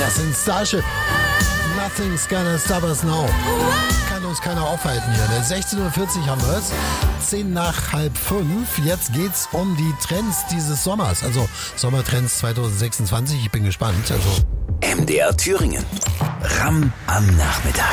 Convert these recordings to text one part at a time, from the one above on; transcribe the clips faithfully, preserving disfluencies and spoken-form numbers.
Das sind Starship. Nothing's gonna stop us now. Kann uns keiner aufhalten hier. Ne? sechzehn Uhr vierzig haben wir es. zehn nach halb fünf. Jetzt geht's um die Trends dieses Sommers. Also Sommertrends zwanzig sechsundzwanzig. Ich bin gespannt. Also M D R Thüringen. Ram am Nachmittag.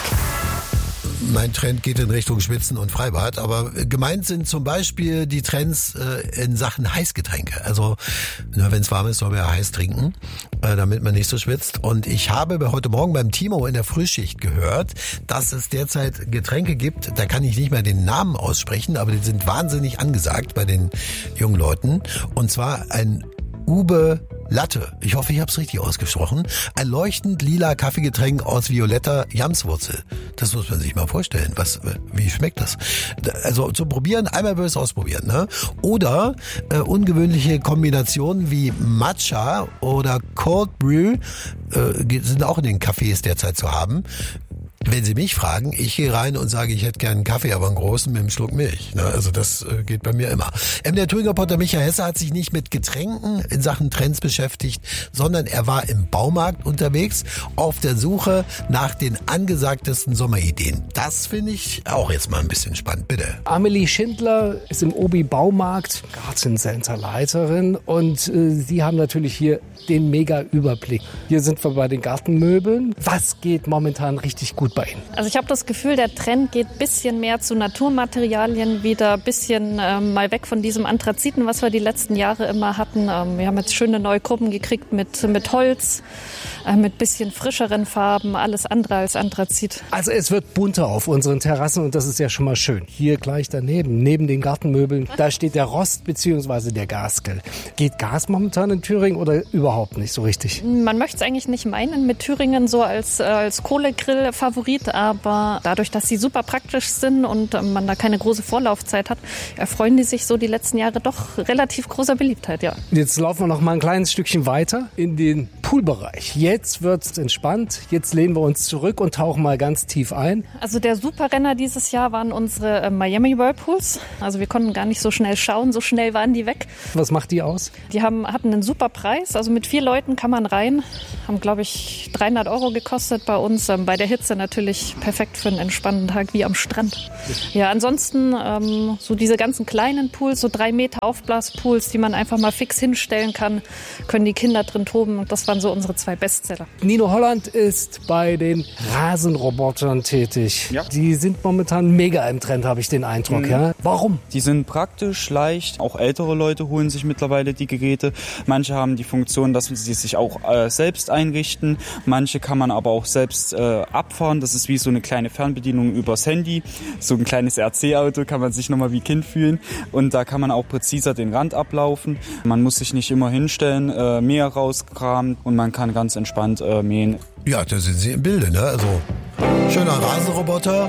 Mein Trend geht in Richtung Schwitzen und Freibad, aber gemeint sind zum Beispiel die Trends äh, in Sachen Heißgetränke. Also wenn es warm ist, soll man ja heiß trinken, äh, damit man nicht so schwitzt. Und ich habe heute Morgen beim Timo in der Frühschicht gehört, dass es derzeit Getränke gibt, da kann ich nicht mehr den Namen aussprechen, aber die sind wahnsinnig angesagt bei den jungen Leuten. Und zwar ein Ube Latte. Ich hoffe, ich habe es richtig ausgesprochen. Ein leuchtend lila Kaffeegetränk aus violetter Jamswurzel. Das muss man sich mal vorstellen. Was, wie schmeckt das? Also zum Probieren, einmal böse ausprobieren, ne? Oder äh, ungewöhnliche Kombinationen wie Matcha oder Cold Brew äh, sind auch in den Cafés derzeit zu haben. Wenn Sie mich fragen, ich gehe rein und sage, ich hätte gern einen Kaffee, aber einen großen mit einem Schluck Milch. Ne? Also das äh, geht bei mir immer. M D R Thüringer Reporter Michael Hesse hat sich nicht mit Getränken in Sachen Trends beschäftigt, sondern er war im Baumarkt unterwegs auf der Suche nach den angesagtesten Sommerideen. Das finde ich auch jetzt mal ein bisschen spannend. Bitte. Amelie Schindler ist im Obi Baumarkt Gartencenter-Leiterin und äh, Sie haben natürlich hier den Mega-Überblick. Hier sind wir bei den Gartenmöbeln. Was geht momentan richtig gut bei Ihnen? Also ich habe das Gefühl, der Trend geht ein bisschen mehr zu Naturmaterialien wieder, ein bisschen ähm, mal weg von diesem Anthraziten, was wir die letzten Jahre immer hatten. Ähm, wir haben jetzt schöne neue Gruppen gekriegt mit, mit Holz, äh, mit bisschen frischeren Farben, alles andere als Anthrazit. Also es wird bunter auf unseren Terrassen und das ist ja schon mal schön. Hier gleich daneben, neben den Gartenmöbeln, da steht der Rost bzw. der Gasgrill. Geht Gas momentan in Thüringen oder überhaupt nicht so richtig? Man möchte es eigentlich nicht meinen mit Thüringen so als, äh, als Kohlegrill-Favorit, aber dadurch, dass sie super praktisch sind und äh, man da keine große Vorlaufzeit hat, erfreuen die sich so die letzten Jahre doch relativ großer Beliebtheit, ja. Jetzt laufen wir noch mal ein kleines Stückchen weiter in den Poolbereich. Jetzt wird's entspannt, jetzt lehnen wir uns zurück und tauchen mal ganz tief ein. Also der Superrenner dieses Jahr waren unsere äh, Miami Whirlpools. Also wir konnten gar nicht so schnell schauen, so schnell waren die weg. Was macht die aus? Die haben, hatten einen super Preis, also mit vier Leuten kann man rein. Haben, glaube ich, dreihundert Euro gekostet bei uns. Ähm, bei der Hitze natürlich perfekt für einen entspannten Tag wie am Strand. Ja, ansonsten ähm, so diese ganzen kleinen Pools, so drei Meter Aufblaspools, die man einfach mal fix hinstellen kann, können die Kinder drin toben. Und das waren so unsere zwei Bestseller. Nino Holland ist bei den Rasenrobotern tätig. Ja. Die sind momentan mega im Trend, habe ich den Eindruck. Mhm. Ja? Warum? Die sind praktisch, leicht. Auch ältere Leute holen sich mittlerweile die Geräte. Manche haben die Funktion, dass sie sich auch äh, selbst einrichten. Manche kann man aber auch selbst äh, abfahren. Das ist wie so eine kleine Fernbedienung übers Handy. So ein kleines R C-Auto kann man sich nochmal wie Kind fühlen. Und da kann man auch präziser den Rand ablaufen. Man muss sich nicht immer hinstellen, äh, Mäher rauskramen und man kann ganz entspannt äh, mähen. Ja, da sind Sie im Bilde, ne? Also schöner Rasenroboter.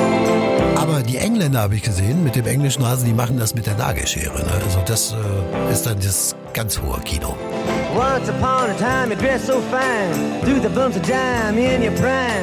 Aber die Engländer habe ich gesehen, mit dem englischen Rasen, die machen das mit der Nagelschere. Ne? Also das äh, ist dann das ganz hohe Kino. Once upon a time you dressed so fine, threw the bumps of dime in your prime.